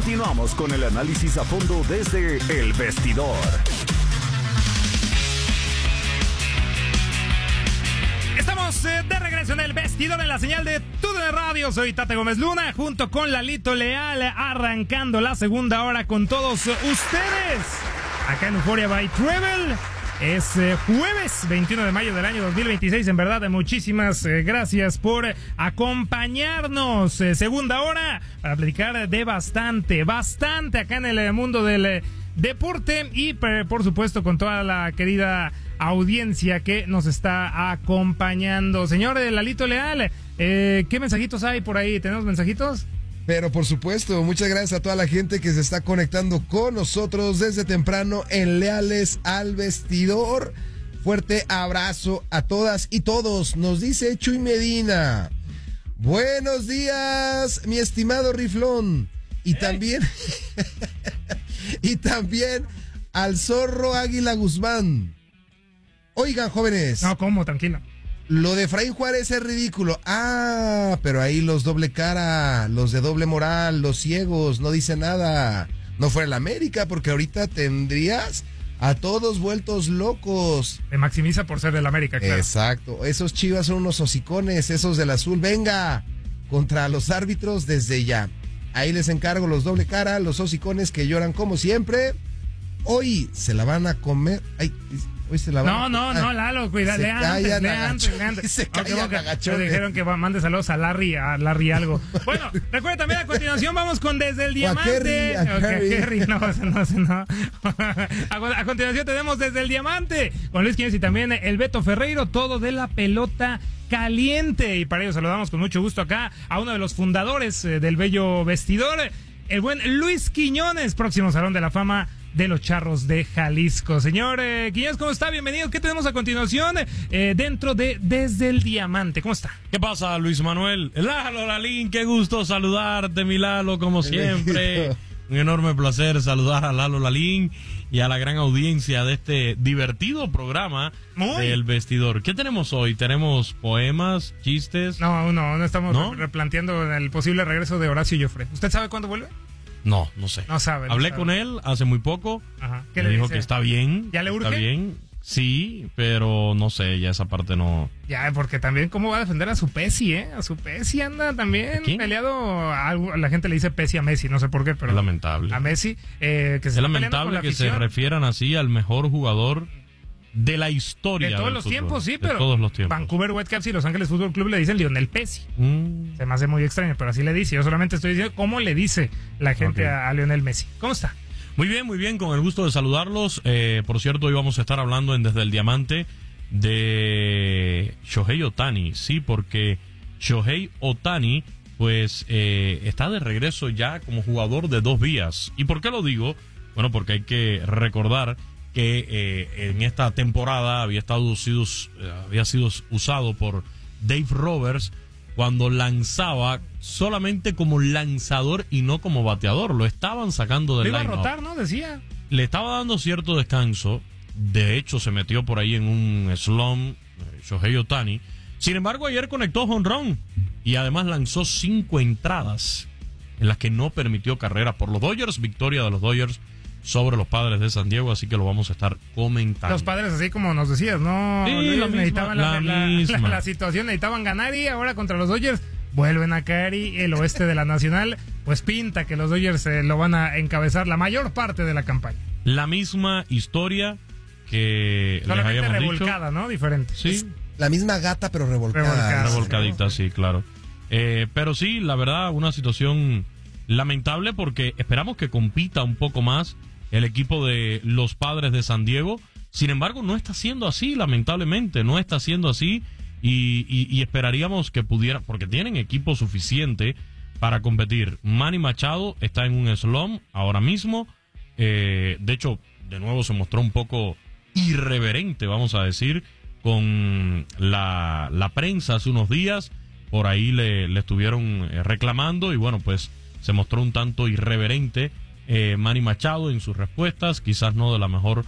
Continuamos con el análisis a fondo desde El Vestidor. Estamos de regreso en El Vestidor en la señal de TUDN Radio. Soy Tate Gómez Luna junto con Lalito Leal, arrancando la segunda hora con todos ustedes acá en Euphoria by Travel. Es jueves 21 de mayo del año 2026. En verdad, muchísimas gracias por acompañarnos. Segunda hora para platicar de bastante acá en el mundo del deporte y por supuesto con toda la querida audiencia que nos está acompañando. Señor Lalito Leal, ¿qué mensajitos hay por ahí? ¿Tenemos mensajitos? Pero por supuesto, muchas gracias a toda la gente que se está conectando con nosotros desde temprano en Leales al Vestidor. Fuerte abrazo a todas y todos. Nos dice Chuy Medina. Buenos días, mi estimado Riflón. Y también al Zorro Águila Guzmán. Oigan, jóvenes. No, ¿cómo? Tranquilo. Lo de Efraín Juárez es ridículo. Pero ahí los doble cara, los de doble moral, los ciegos, no dicen nada. No fuera el América, porque ahorita tendrías a todos vueltos locos. Se maximiza por ser del América, claro. Exacto. Esos Chivas son unos hocicones, esos del azul. Venga, contra los árbitros desde ya. Ahí les encargo los doble cara, los hocicones que lloran como siempre. Hoy se la van a comer. Hoy se la van No, Lalo, cuidado, le antes. Se callan agachones. Me dijeron que mande saludos a Larry algo. Bueno, recuerda también a continuación vamos con Desde el Diamante. A Kerry. No. A continuación tenemos Desde el Diamante con Luis Quiñones y también el Beto Ferreiro, todo de la pelota caliente. Y para ello saludamos con mucho gusto acá a uno de los fundadores del bello vestidor, el buen Luis Quiñones, próximo Salón de la Fama de los Charros de Jalisco. Señor Quiñones, ¿cómo está? Bienvenido. ¿Qué tenemos a continuación dentro de Desde el Diamante? ¿Cómo está? ¿Qué pasa, Luis Manuel? Lalo Lalín, qué gusto saludarte, mi Lalo, como siempre. Un enorme placer saludar a Lalo Lalín y a la gran audiencia de este divertido programa del Vestidor. ¿Qué tenemos hoy? ¿Tenemos poemas, chistes? No estamos replanteando el posible regreso de Horacio Joffre. ¿Usted sabe cuándo vuelve? No sé. No sabe. Hablé con él hace muy poco. Ajá. ¿Qué le dijo? Dice que está bien. ¿Ya le urge? Está bien. Sí, pero no sé, ya esa parte no. Ya, porque también cómo va a defender a su Pesi, A su Pesi anda también peleado. A la gente le dice Pesi a Messi, no sé por qué, pero. Es lamentable. A Messi, que se es lamentable que se refieran así al mejor jugador de la historia. De todos los tiempos, sí, pero. De todos los tiempos. Vancouver Whitecaps y Los Ángeles Fútbol Club le dicen Lionel Pesi. Se me hace muy extraño, pero así le dice. Yo solamente estoy diciendo cómo le dice la gente a Lionel Messi. ¿Cómo está? Muy bien, con el gusto de saludarlos. Por cierto, hoy vamos a estar hablando en Desde el Diamante de Shohei Ohtani. Sí, porque Shohei Ohtani, pues, está de regreso ya como jugador de dos vías. ¿Y por qué lo digo? Bueno, porque hay que recordar que en esta temporada había sido usado por Dave Roberts cuando lanzaba solamente como lanzador y no como bateador. Lo estaban sacando del line-up. Iba a rotar, ¿no? Decía. Le estaba dando cierto descanso. De hecho, se metió por ahí en un slump Shohei Ohtani. Sin embargo, ayer conectó home run y además lanzó 5 entradas en las que no permitió carrera por los Dodgers. Victoria de los Dodgers sobre los Padres de San Diego, así que lo vamos a estar comentando. Los Padres, así como nos decías, ¿no? Sí, necesitaban la situación, necesitaban ganar y ahora contra los Dodgers vuelven a caer y el oeste de la Nacional, pues pinta que los Dodgers lo van a encabezar la mayor parte de la campaña. La misma historia que solamente les habíamos revolcada, dicho. ¿no? Diferente. Sí. La misma gata, pero revolcada. Revolcadita, sí, claro. Pero sí, la verdad, una situación lamentable porque esperamos que compita un poco más el equipo de los Padres de San Diego. Sin embargo, no está siendo así, lamentablemente, no está siendo así y esperaríamos que pudiera, porque tienen equipo suficiente para competir. Manny Machado está en un slump ahora mismo. De hecho, de nuevo se mostró un poco irreverente, vamos a decir, con la prensa hace unos días. Por ahí le estuvieron reclamando y bueno, pues se mostró un tanto irreverente Manny Machado en sus respuestas, quizás no de la mejor